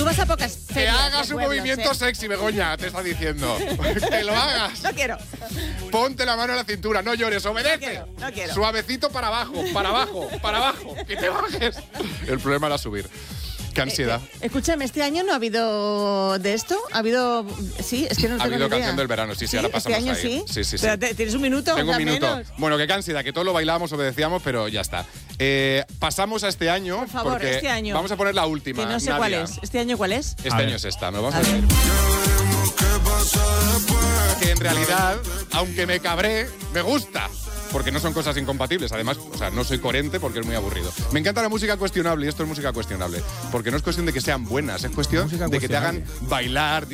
vas a pocas Que ferias hagas de un pueblos, movimiento sexy, Begoña, te está diciendo. Que lo hagas. No quiero. Ponte la mano en la cintura, no llores, obedece. No quiero. Suavecito para abajo, para abajo, para abajo. Que te bajes. El problema era subir. Qué ansiedad. Escúchame, ¿este año no ha habido de esto? ¿Ha habido...? Sí, es que no Ha tengo habido ni idea. canción del verano, sí, ahora pasamos ¿Este año ahí. sí? Sí. Pero ¿tienes un minuto? Tengo un al minuto. menos. Bueno, qué ansiedad, que todo lo bailábamos, obedecíamos, pero ya está. Pasamos a este año. Por favor, porque este año. Vamos a poner la última. Que no sé Nadia. cuál es. ¿Este año cuál es? Este año es esta, ¿no? Vamos a ver. Que en realidad, aunque me cabré, me gusta. Porque no son cosas incompatibles. Además, o sea, no soy coherente porque es muy aburrido. Me encanta la música cuestionable y esto es música cuestionable. Porque no es cuestión de que sean buenas, es cuestión Música de que te hagan cuestionable. bailar,